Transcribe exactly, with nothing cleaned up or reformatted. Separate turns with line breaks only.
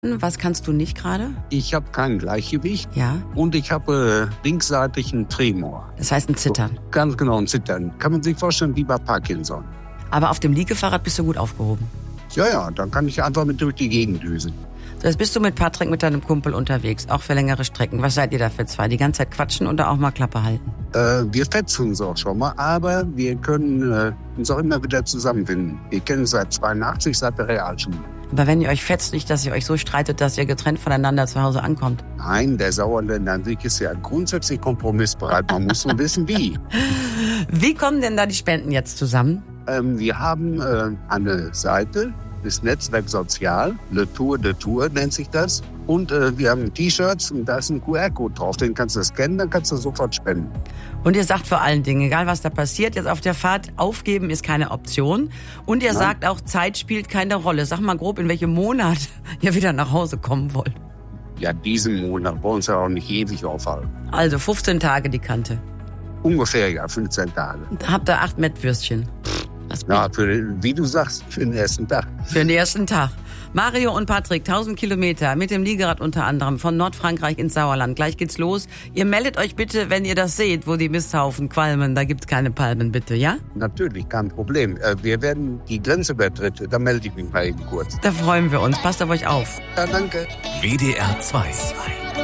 Was kannst du nicht gerade?
Ich habe kein Gleichgewicht.
Ja.
Und ich habe äh, linksseitig einen Tremor.
Das heißt ein Zittern.
So, ganz genau, ein Zittern. Kann man sich vorstellen wie bei Parkinson.
Aber auf dem Liegefahrrad bist du gut aufgehoben.
Ja, ja, dann kann ich einfach mit durch die Gegend düsen.
So, jetzt bist du mit Patrick, mit deinem Kumpel unterwegs, auch für längere Strecken. Was seid ihr da für zwei? Die ganze Zeit quatschen oder auch mal Klappe halten?
Äh, wir fetzen uns auch schon mal, aber wir können äh, uns auch immer wieder zusammenfinden. Wir kennen uns seit zweiundachtzig, seit der Realschule.
Aber wenn ihr euch fetzt, nicht, dass ihr euch so streitet, dass ihr getrennt voneinander zu Hause ankommt.
Nein, der Sauerländer an sich ist ja grundsätzlich kompromissbereit. Man muss nur wissen, wie.
Wie kommen denn da die Spenden jetzt zusammen?
Ähm, wir haben äh, eine Seite, das Netzwerk Sozial, Le Tour de Tour nennt sich das. Und äh, wir haben T-Shirts und da ist ein Q R-Code drauf. Den kannst du scannen, dann kannst du sofort spenden. Und
ihr sagt vor allen Dingen, egal was da passiert, jetzt auf der Fahrt, aufgeben ist keine Option. Und ihr Nein. sagt auch, Zeit spielt keine Rolle. Sag mal grob, in welchem Monat ihr wieder nach Hause kommen wollt.
Ja, diesen Monat wollen uns ja auch nicht ewig aufhalten.
Also fünfzehn Tage die Kante.
Ungefähr, ja, fünfzehn Tage.
Da habt ihr acht Mettwürstchen.
Na, für, wie du sagst, für den ersten Tag.
Für den ersten Tag. Mario und Patrick, tausend Kilometer mit dem Liegerad unter anderem von Nordfrankreich ins Sauerland. Gleich geht's los. Ihr meldet euch bitte, wenn ihr das seht, wo die Misthaufen qualmen. Da gibt's keine Palmen, bitte, ja?
Natürlich, kein Problem. Wir werden die Grenze übertreten. Da melde ich mich mal eben kurz.
Da freuen wir uns. Passt auf euch auf.
Ja, danke.
W D R zwei.